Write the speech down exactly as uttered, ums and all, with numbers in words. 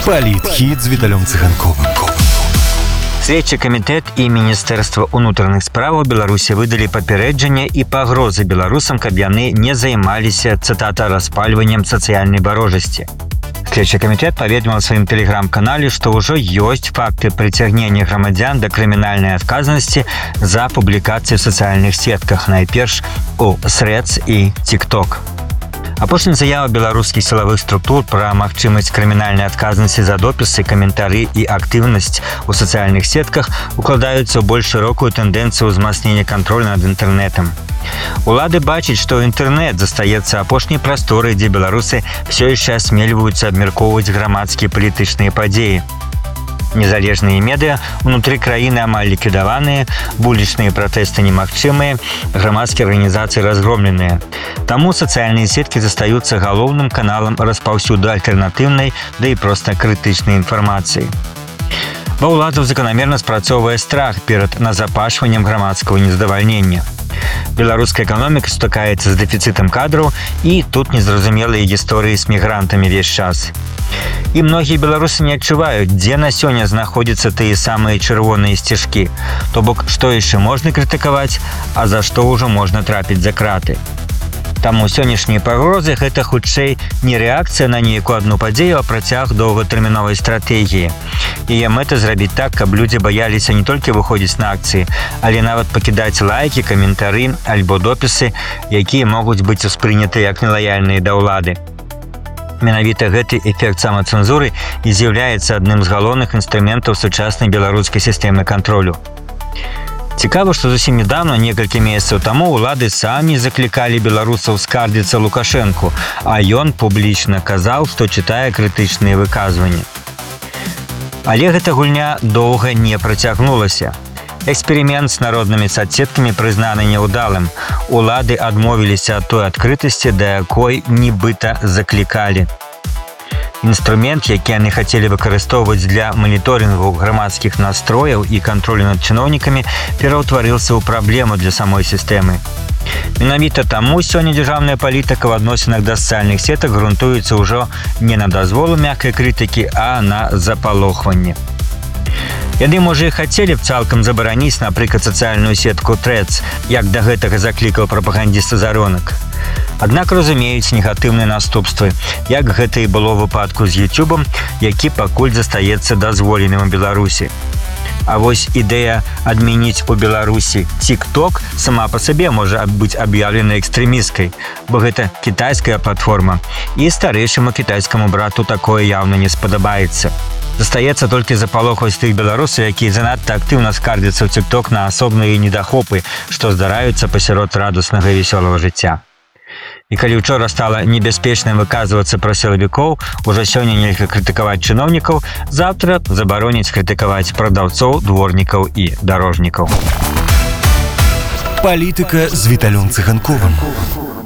Палітхід з Віталем Цыганковым. Следчы камітэт і Міністэрства ўнутраных справаў Беларусі выдалі папярэджанне і пагрозы беларусам, каб яны не займаліся, цытата, распальваннем сацыяльнай варожасці. Следчы камітэт паведаміў у сваім тэлеграм-канале, што ўжо ёсць факты прыцягнення грамадзян да крымінальнай адказнасці за публікацыі ў сацыяльных сетках, найперш у Threads і TikTok. Апошняя заява беларускіх сілавых структур пра магчымасць крымінальнай адказнасці за допісы, каментары і актыўнасць у сацыяльных сетках укладаюцца ў больш шырокую тэндэнцыю ўзмацнення кантролю над інтэрнэтам. Улады бачаць, што інтэрнэт застаецца апошняй прасторай, дзе беларусы ўсё яшчэ асмельваюцца абмяркоўваць грамадскія палітычныя падзеі. Незалежныя медыа ўнутры краіны амаль ліквідаваныя, вулічныя пратэсты немагчымыя, грамадскія арганізацыі разгромленыя. Таму сацыяльныя сеткі застаюцца галоўным каналам распаўсюду альтэрнатыўнай, да і проста крытычнай інфармацыі. Ва ўладаў заканамерна спрацоўвае страх перад назапашваннем грамадскага нездавальнення. Беларуская эканоміка сутыкаецца з дэфіцытам кадраў, і тут незразумелыя гісторыі з мігрантамі ўвесь час. І многія беларусы не адчуваюць, дзе на сёння знаходзяцца тыя самыя чырвоныя сцяжкі, то бок, што яшчэ можна крытыкаваць, а за што ўжо можна трапіць за краты. Таму сённяшнія пагрозы – гэта хутчэй не рэакцыя на нейкую адну падзею, а працяг доўгатэрміновай стратэгіі. Яе мэта зрабіць так, каб людзі баяліся не толькі выходзіць на акцыі, але нават пакідаць лайкі, каментары альбо допісы, якія могуць быць успрынятыя як нелаяльныя да ўлады. Менавіта гэты эфект самацэнзуры і з'яўляецца адным з галоўных інструментаў сучаснай беларускай сістэмы кантролю. Цікава, што зусім нядаўна, некалькі месяцаў таму, улады самі заклікалі беларусаў скардзіцца Лукашэнку, а ён публічна казаў, што чытае крытычныя выказванні. Але гэта гульня доўга не працягнулася. Эксперымент з народнымі соцсеткамі прызнаны няўдалым. Улады адмовіліся ад той адкрытасці, да якой нібыта заклікалі. Інструмент, які яны хацелі выкарыстоўваць для маніторынгу грамадскіх настрояў і кантролю над чыноўнікамі, пераўтварыўся ў праблему для самой сістэмы. Менавіта таму сёння дзяржаўная палітыка ў адносінах да сацыяльных сетак грунтуецца ўжо не на дазволу мяккай крытыкі, а на запалохванне. Яны, можа, і хацелі б цалкам забараніць, напрыклад, сацыяльную сетку Threads, як да гэтага заклікаў прапагандіст Азаронак. Аднак разумеюць негатыўныя наступствы, як гэта і было ў выпадку з YouTube, які пакуль застаецца дазволеным у Беларусі. А вось ідэя адмяніць у Беларусі TikTok сама па сабе можа быць аб'яўлена экстрэмісткай, бо гэта кітайская платформа, і старэйшаму кітайскаму брату такое яўна не спадабаецца. Застаецца толькі запалохваць тых беларусаў, якія занадта актыўна скардзяцца ў TikTok на асобныя недахопы, што здараюцца пасярод радуснага і весёлага жыцця. І калі ўчора стала небяспечным выказвацца пра сілавікоў, ужо сёння нельга крытыкаваць чыноўнікаў, заўтра забароніць крытыкаваць прадаўцоў, дворнікаў і дарожнікаў. Палітыка з Віталем Цыганковым.